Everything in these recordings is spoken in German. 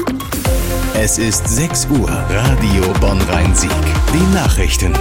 Es ist 6 Uhr, Radio Bonn-Rhein-Sieg. Die Nachrichten.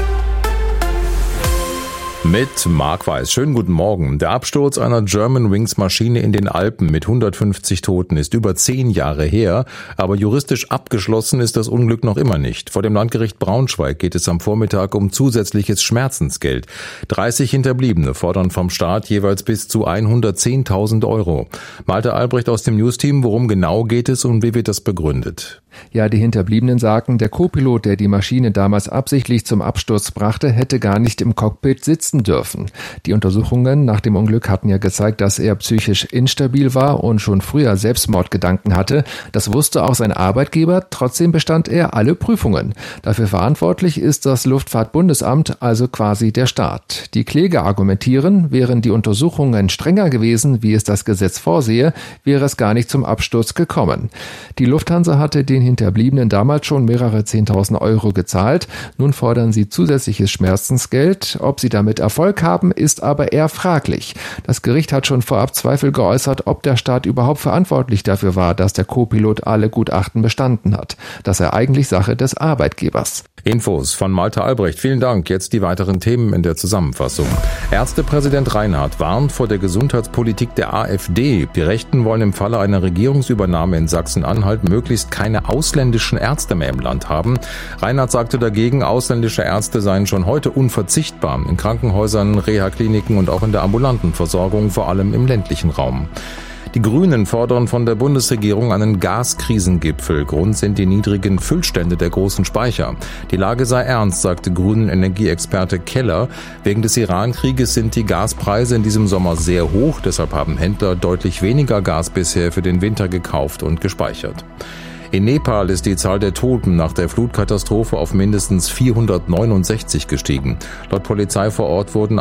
Mit Marc Weiß. Schönen guten Morgen. Der Absturz einer Germanwings-Maschine in den Alpen mit 150 Toten ist über 10 Jahre her, aber juristisch abgeschlossen ist das Unglück noch immer nicht. Vor dem Landgericht Braunschweig geht es am Vormittag um zusätzliches Schmerzensgeld. 30 Hinterbliebene fordern vom Staat jeweils bis zu 110.000 Euro. Malte Albrecht aus dem Newsteam, worum genau geht es und wie wird das begründet? Ja, die Hinterbliebenen sagen, der Co-Pilot, der die Maschine damals absichtlich zum Absturz brachte, hätte gar nicht im Cockpit sitzen dürfen. Die Untersuchungen nach dem Unglück hatten ja gezeigt, dass er psychisch instabil war und schon früher Selbstmordgedanken hatte. Das wusste auch sein Arbeitgeber, trotzdem bestand er alle Prüfungen. Dafür verantwortlich ist das Luftfahrtbundesamt, also quasi der Staat. Die Kläger argumentieren, wären die Untersuchungen strenger gewesen, wie es das Gesetz vorsehe, wäre es gar nicht zum Absturz gekommen. Die Lufthansa hatte den Hinterbliebenen damals schon mehrere 10.000 Euro gezahlt. Nun fordern sie zusätzliches Schmerzensgeld. Ob sie damit Erfolg haben, ist aber eher fraglich. Das Gericht hat schon vorab Zweifel geäußert, ob der Staat überhaupt verantwortlich dafür war, dass der Co-Pilot alle Gutachten bestanden hat. Das sei eigentlich Sache des Arbeitgebers. Infos von Malte Albrecht. Vielen Dank. Jetzt die weiteren Themen in der Zusammenfassung. Ärztepräsident Reinhardt warnt vor der Gesundheitspolitik der AfD. Die Rechten wollen im Falle einer Regierungsübernahme in Sachsen-Anhalt möglichst keine ausländischen Ärzte mehr im Land haben. Reinhardt sagte dagegen, ausländische Ärzte seien schon heute unverzichtbar in Krankenhäusern, Reha-Kliniken und auch in der ambulanten Versorgung, vor allem im ländlichen Raum. Die Grünen fordern von der Bundesregierung einen Gaskrisengipfel. Grund sind die niedrigen Füllstände der großen Speicher. Die Lage sei ernst, sagte Grünen-Energieexperte Keller. Wegen des Iran-Krieges sind die Gaspreise in diesem Sommer sehr hoch. Deshalb haben Händler deutlich weniger Gas bisher für den Winter gekauft und gespeichert. In Nepal ist die Zahl der Toten nach der Flutkatastrophe auf mindestens 469 gestiegen. Laut Polizei vor Ort wurden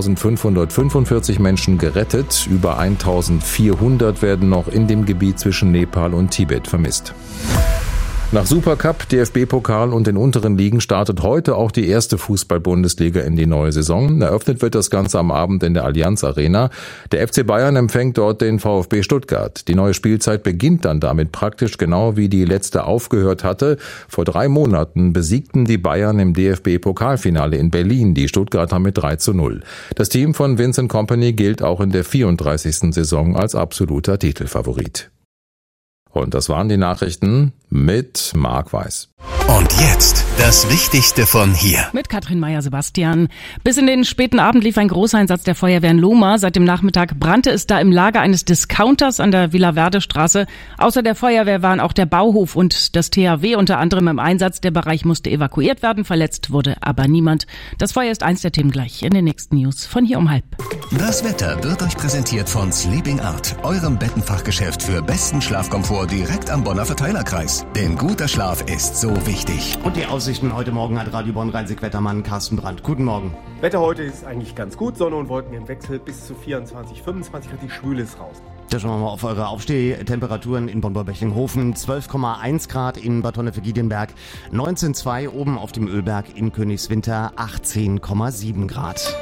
1.545 Menschen gerettet. Über 1.400 werden noch in dem Gebiet zwischen Nepal und Tibet vermisst. Nach Supercup, DFB-Pokal und den unteren Ligen startet heute auch die erste Fußball-Bundesliga in die neue Saison. Eröffnet wird das Ganze am Abend in der Allianz Arena. Der FC Bayern empfängt dort den VfB Stuttgart. Die neue Spielzeit beginnt dann damit praktisch genau wie die letzte aufgehört hatte. Vor 3 Monaten besiegten die Bayern im DFB-Pokalfinale in Berlin die Stuttgarter mit 3:0. Das Team von Vincent Kompany gilt auch in der 34. Saison als absoluter Titelfavorit. Und das waren die Nachrichten mit Marc Weiß. Und jetzt das Wichtigste von hier. Mit Katrin Meyer-Sebastian. Bis in den späten Abend lief ein Großeinsatz der Feuerwehr in Lohmar. Seit dem Nachmittag brannte es da im Lager eines Discounters an der Villa-Verde-Straße. Außer der Feuerwehr waren auch der Bauhof und das THW unter anderem im Einsatz. Der Bereich musste evakuiert werden, verletzt wurde aber niemand. Das Feuer ist eins der Themen gleich in den nächsten News von hier um 12:30. Das Wetter wird euch präsentiert von Sleeping Art, eurem Bettenfachgeschäft für besten Schlafkomfort direkt am Bonner Verteilerkreis. Denn guter Schlaf ist so wichtig. Und die Aussichten heute Morgen hat Radio Bonn-Rhein-Sieg-Wettermann Carsten Brandt. Guten Morgen. Wetter heute ist eigentlich ganz gut. Sonne und Wolken im Wechsel bis zu 24, 25 Grad. Die Schwüle ist raus. Da schauen wir mal auf eure Aufstehtemperaturen in Bonn-Bechinghofen. 12,1 Grad in Bad Honnef-Giedienberg, 19,2 oben auf dem Ölberg in Königswinter, 18,7 Grad.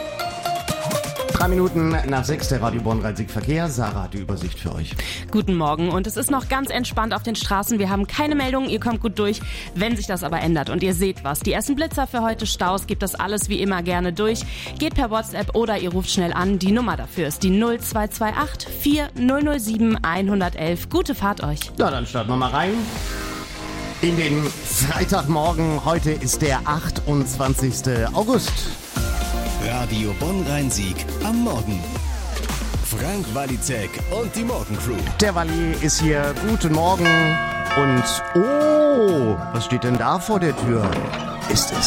3 Minuten nach 6 der Radio Bonn-Rhein-Sieg Verkehr. Sarah hat die Übersicht für euch. Guten Morgen und es ist noch ganz entspannt auf den Straßen. Wir haben keine Meldungen, ihr kommt gut durch. Wenn sich das aber ändert und ihr seht was, die ersten Blitzer für heute, Staus, gebt das alles wie immer gerne durch. Geht per WhatsApp oder ihr ruft schnell an. Die Nummer dafür ist die 0228 4007 111. Gute Fahrt euch. Ja, dann starten wir mal rein. In den Freitagmorgen. Heute ist der 28. August. Radio Bonn-Rhein-Sieg am Morgen. Frank Walizek und die Morgencrew. Der Walli ist hier. Guten Morgen. Und, oh, was steht denn da vor der Tür? Ist es